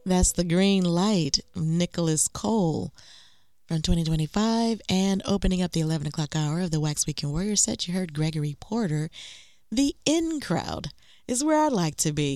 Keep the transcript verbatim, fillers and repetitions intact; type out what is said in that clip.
That's The Green Light, Nicholas Cole from twenty twenty-five. And opening up the eleven o'clock hour of the Wax Weekend Warrior set, you heard Gregory Porter. The In Crowd is where I like to be.